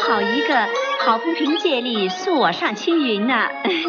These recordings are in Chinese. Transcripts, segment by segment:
好一个好风凭借力，送我上青云呢。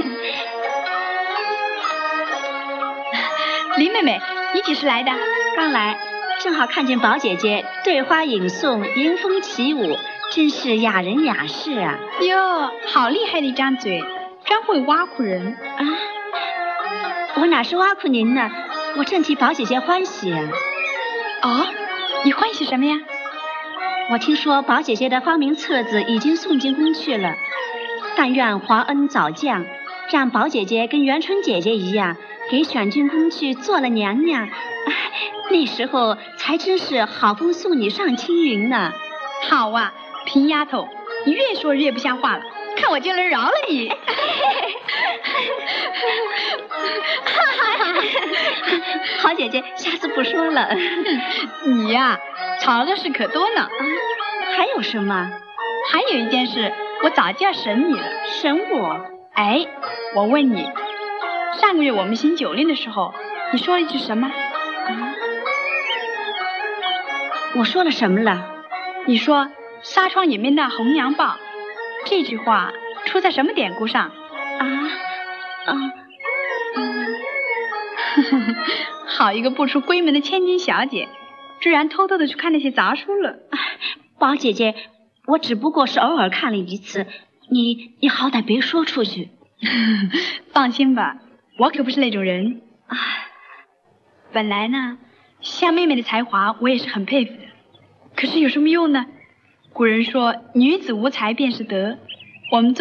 林妹妹，你几时来的？ 刚来，正好看见宝姐姐对花引送，迎风起舞，真是雅人雅士啊！ 哟，好厉害的一张嘴，专会挖苦人啊！我哪是挖苦您呢？我正替宝姐姐欢喜啊！ 哦，你欢喜什么呀？ 我听说宝姐姐的芳名册子已经送进宫去了，但愿皇恩早降，让宝姐姐跟元春姐姐一样，给选进宫去做了娘娘。那时候才真是好风送你上青云呢。 好啊，平丫头，你越说越不像话了，看我就能饶了你。 好姐姐，下次不说了。 你呀，藏的事可多呢。 还有什么？ 还有一件事，我早就要审你了。 审我？ 哎，我问你，上个月我们行酒令的时候，你说了一句什么？ 我说了什么了？ 你说纱窗掩面那红娘报，这句话出在什么典故上？好一个不出闺门的千金小姐，居然偷偷的去看那些杂书了。 宝姐姐，我只不过是偶尔看了一次，你好歹别说出去。 放心吧，我可不是那种人。本来呢，像妹妹的才华我也是很佩服的，可是有什么用呢？古人说女子无才便是德，我们做